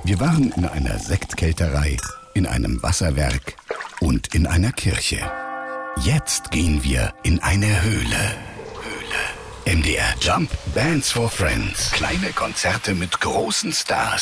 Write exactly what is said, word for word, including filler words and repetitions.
Wir waren in einer Sektkälterei, in einem Wasserwerk und in einer Kirche. Jetzt gehen wir in eine Höhle. Höhle. M D R Jump Bands for Friends. Kleine Konzerte mit großen Stars.